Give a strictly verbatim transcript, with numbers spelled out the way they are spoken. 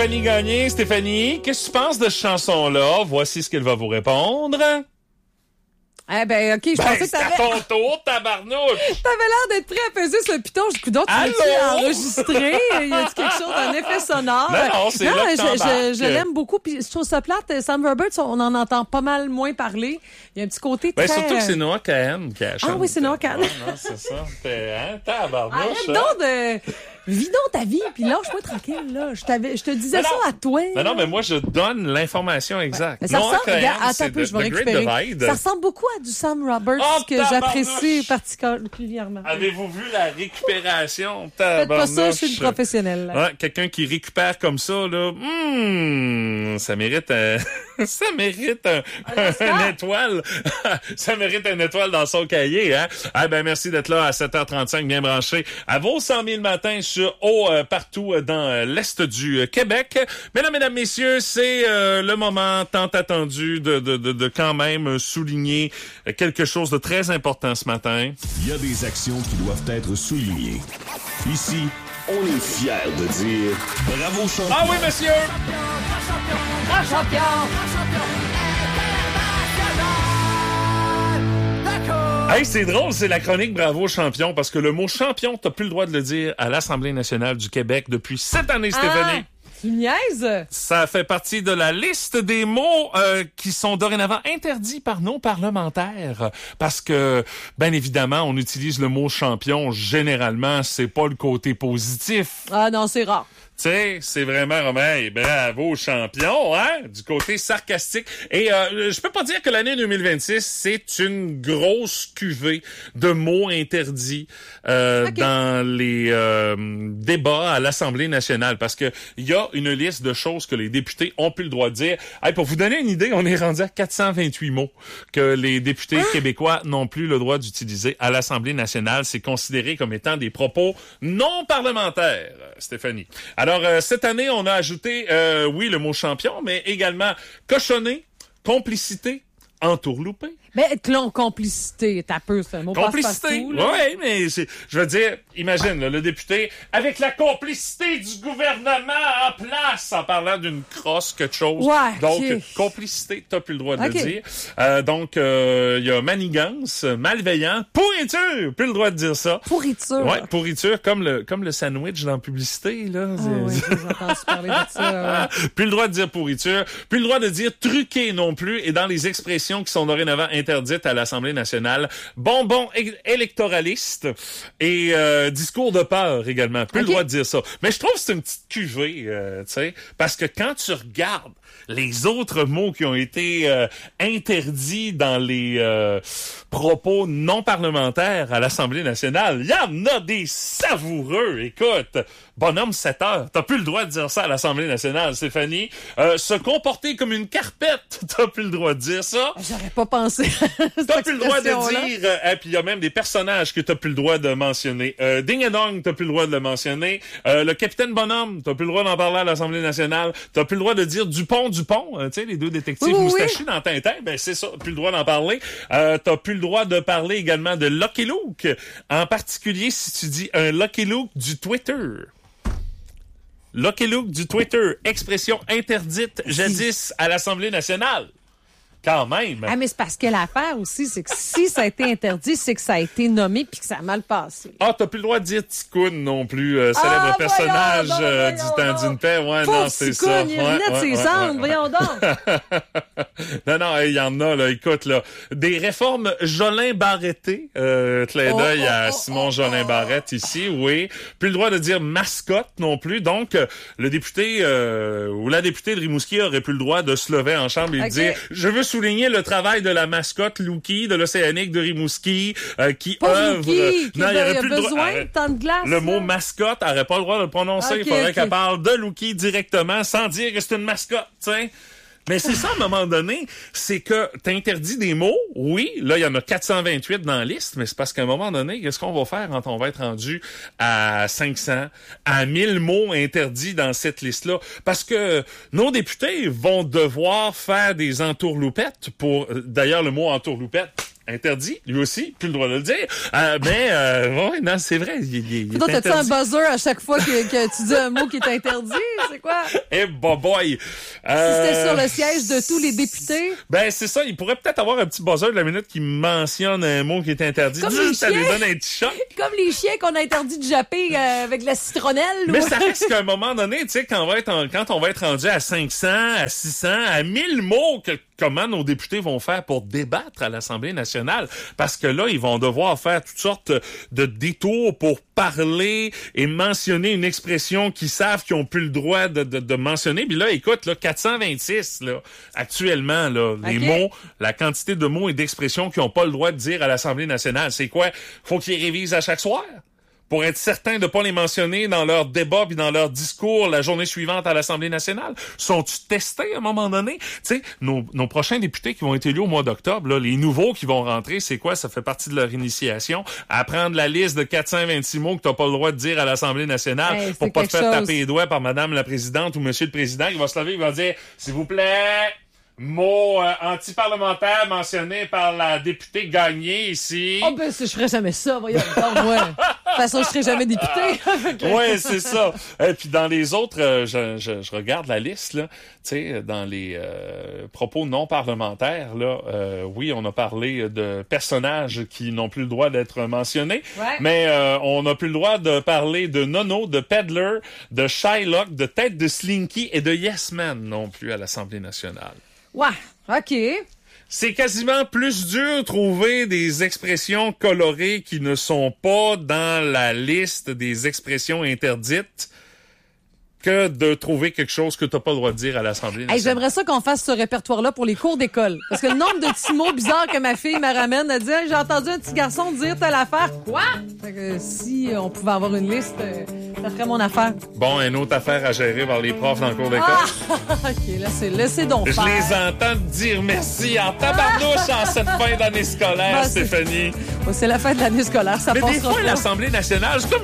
Stéphanie Gagné, Stéphanie, qu'est-ce que tu penses de cette chanson-là? Voici ce qu'elle va vous répondre. Eh ben, OK, je ben, pensais que c'est t'avais... à ton tour, tabarnouche! T'avais l'air d'être prêt à peser ce piton. Je dis, donc, tu l'as enregistré? Y a-tu quelque chose, un effet sonore? Non, non, c'est non, là que je, je, je t'embarques. l'aime beaucoup. Puis je trouve ça plate. Sam Roberts, on en entend pas mal moins parler. Il y a un petit côté Ben, très... surtout que c'est Noah Kahan qui a chanté. Ah oui, c'est Noah Kahan. Ouais, non, c'est ça. T'es, hein, tabarnouche. Arrête hein? donc de... Vis donc ta vie, puis lâche-moi tranquille, là. Je, t'avais, je te disais Mais ça non. à toi. Non, non, mais moi, je donne l'information exacte. Mais ça Noah ressemble, Kahan, regarde, attends c'est un peu, The- je vais The Great récupérer. Divide. Ça ressemble beaucoup à du Sam Roberts Oh, que tabarnouche. j'apprécie particulièrement. Avez-vous vu la récupération? Faites pas ça, Tabarnouche. je suis une professionnelle. là. Ouais, quelqu'un qui récupère comme ça, là, hmm, ça mérite un, ça mérite un, Un un étoile. Ça mérite une étoile dans son cahier, hein. Ah ben, merci d'être là à sept heures trente-cinq, bien branché à vos cent mille matins sur haut, euh, partout euh, dans euh, l'Est du euh, Québec. Mesdames, mesdames, messieurs, c'est euh, le moment tant attendu de, de, de, de quand même euh, souligner euh, quelque chose de très important ce matin. Il y a des actions qui doivent être soulignées. Ici, on est fiers de dire bravo champion. Ah oui, monsieur! Ah, champion! Hey, c'est drôle, c'est la chronique Bravo Champion, parce que le mot champion, t'as plus le droit de le dire à l'Assemblée nationale du Québec depuis cette année, Stéphanie. Ah, tu niaises? Ça fait partie de la liste des mots euh, qui sont dorénavant interdits par nos parlementaires. Parce que, bien évidemment, on utilise le mot champion. Généralement, c'est pas le côté positif. Ah non, c'est rare. Tu sais, c'est vraiment, Romain, hey, bravo champion, hein, du côté sarcastique. Et euh, je peux pas dire que l'année deux mille vingt-six, c'est une grosse cuvée de mots interdits euh, okay. dans les euh, débats à l'Assemblée nationale, parce que il y a une liste de choses que les députés ont plus le droit de dire. Hey, pour vous donner une idée, on est rendu à quatre cent vingt-huit mots que les députés hein? québécois n'ont plus le droit d'utiliser à l'Assemblée nationale. C'est considéré comme étant des propos non parlementaires, Stéphanie. Alors, Alors, euh, cette année, on a ajouté, euh, oui, le mot champion, mais également cochonné, complicité, entourloupé. Ben, clon, complicité, t'as peu, c'est un mot Complicité, oui, mais c'est, je veux dire, imagine, là, le député, avec la complicité du gouvernement en place, en parlant d'une crosse, quelque chose. Ouais, donc, okay. complicité, t'as plus le droit de okay. le dire. Euh, donc, il euh, y a manigance, malveillant, pourriture, plus le droit de dire ça. Pourriture. Ouais, pourriture, comme le, comme le sandwich dans la publicité, là. Ah oui, j'ai entendu parler de ça. Ouais. Plus le droit de dire pourriture, plus le droit de dire truqué non plus, et dans les expressions qui sont dorénavant interdite à l'Assemblée nationale. Bonbon é- électoraliste et euh, discours de peur également. Plus okay. le droit de dire ça. Mais je trouve que c'est une petite cuvée, euh, tu sais, parce que quand tu regardes les autres mots qui ont été euh, interdits dans les euh, propos non parlementaires à l'Assemblée nationale, il y en a des savoureux. Écoute, bonhomme sept heures, t'as plus le droit de dire ça à l'Assemblée nationale, Stéphanie. Euh, se comporter comme une carpette, t'as plus le droit de dire ça. J'aurais pas pensé. T'as plus le droit de dire, euh, et puis il y a même des personnages que t'as plus le droit de mentionner. Euh, Ding and Dong, t'as plus le droit de le mentionner. Euh, le capitaine Bonhomme, t'as plus le droit d'en parler à l'Assemblée nationale. T'as plus le droit de dire Dupont, Dupont, euh, tu sais, les deux détectives oui, oui, moustachus oui. dans Tintin, ben c'est ça, plus le droit d'en parler. Euh, t'as plus le droit de parler également de Lucky Luke, en particulier si tu dis un Lucky Luke du Twitter. Lucky Luke du Twitter, expression interdite jadis à l'Assemblée nationale. Quand même. Ah, mais c'est parce que l'affaire aussi, c'est que si ça a été interdit, c'est que ça a été nommé puis que ça a mal passé. Ah, t'as plus le droit de dire Ticoun non plus, euh, célèbre ah, personnage voyons, euh, voyons, du temps voyons. d'une paix. Ouais, Pauvre non, c'est Ticoun, ça. il Ouais, venait de ouais, ses ouais, cendres, ouais, voyons donc. non, non, il y en a, là, écoute, là. Des réformes Jolin-Barretté, euh, clin d'œil oh, oh, à oh, Simon oh, Jolin-Barrette ici, oui. Plus le droit de dire mascotte non plus. Donc, euh, le député euh, ou la députée de Rimouski aurait plus le droit de se lever en chambre et okay. de dire « Je veux souligner le travail de la mascotte Louki de l'Océanique de Rimouski euh, qui Pas œuvre... Louki, » Non, il y aurait a plus le droit... besoin de tant de glace. Le mot mascotte, elle n'aurait pas le droit de le prononcer. Okay, il faudrait okay. qu'elle parle de Louki directement sans dire que c'est une mascotte, tu sais. Mais c'est ça, à un moment donné, c'est que t'interdis des mots. Oui, là, il y en a quatre cent vingt-huit dans la liste, mais c'est parce qu'à un moment donné, qu'est-ce qu'on va faire quand on va être rendu à cinq cents, à mille mots interdits dans cette liste-là? Parce que nos députés vont devoir faire des entourloupettes pour... D'ailleurs, le mot entourloupette... interdit, lui aussi, plus le droit de le dire. Euh, mais, euh, ouais, non, c'est vrai, il, il, il est Donc, interdit. t'as-tu un buzzer à chaque fois que, que tu dis un mot qui est interdit? C'est quoi? Eh, bon boy! Euh, si c'était sur le siège de tous les députés? Ben, c'est ça, il pourrait peut-être avoir un petit buzzer de la minute qui mentionne un mot qui est interdit. Comme Juste, les ça lui chiens. donne un petit choc. Comme les chiens qu'on a interdit de japper euh, avec la citronnelle. Mais ou... ça reste qu'à un moment donné, tu sais, quand on va être en, quand on va être rendu à cinq cents, à six cents, à mille mots, que, comment nos députés vont faire pour débattre à l'Assemblée nationale? Parce que là, ils vont devoir faire toutes sortes de détours pour parler et mentionner une expression qu'ils savent qu'ils ont plus le droit de, de, de mentionner. Puis là, écoute, là, quatre cent vingt-six, là, actuellement, là, les Okay. mots, la quantité de mots et d'expressions qu'ils n'ont pas le droit de dire à l'Assemblée nationale, c'est quoi? Faut qu'ils les révisent à chaque soir? Pour être certain de pas les mentionner dans leur débat puis dans leur discours la journée suivante à l'Assemblée nationale. Sont-tu testés à un moment donné? Tu sais, nos, nos prochains députés qui vont être élus au mois d'octobre, là, les nouveaux qui vont rentrer, c'est quoi? Ça fait partie de leur initiation. Apprendre la liste de quatre cent vingt-six mots que t'as pas le droit de dire à l'Assemblée nationale Hey, pour pas te faire chose. taper les doigts par Madame la Présidente ou Monsieur le Président. Il va se lever, il va dire, s'il vous plaît... Mot euh, anti-parlementaire mentionné par la députée Gagné ici. Oh ben, je ferais jamais ça, voyons. Donc, ouais. De toute façon, je serais jamais député. Oui, c'est ça. Et puis dans les autres, euh, je, je, je regarde la liste, là. Tu sais, dans les euh, propos non parlementaires, là, euh, oui, on a parlé de personnages qui n'ont plus le droit d'être mentionnés, Ouais. mais euh, on n'a plus le droit de parler de Nono, de Peddler, de Shylock, de Tête de Slinky et de Yes Man non plus à l'Assemblée nationale. Ouais, OK. C'est quasiment plus dur de trouver des expressions colorées qui ne sont pas dans la liste des expressions interdites que de trouver quelque chose que t'as pas le droit de dire à l'Assemblée Hey, nationale. j'aimerais ça qu'on fasse ce répertoire-là pour les cours d'école. Parce que le nombre de petits mots bizarres que ma fille me ramène, elle dit hey, « J'ai entendu un petit garçon dire telle affaire. » Quoi? Fait que si on pouvait avoir une liste, euh, ça ferait mon affaire. Bon, une autre affaire à gérer par les profs dans le cours d'école. Ah! OK, laissez, laissez donc Je faire. les entends dire merci en tabarnouche en cette fin d'année scolaire, Ben, c'est- Stéphanie. Oh, c'est la fin de l'année scolaire, ça Mais des passera fois, à pas. l'Assemblée nationale, c'est comme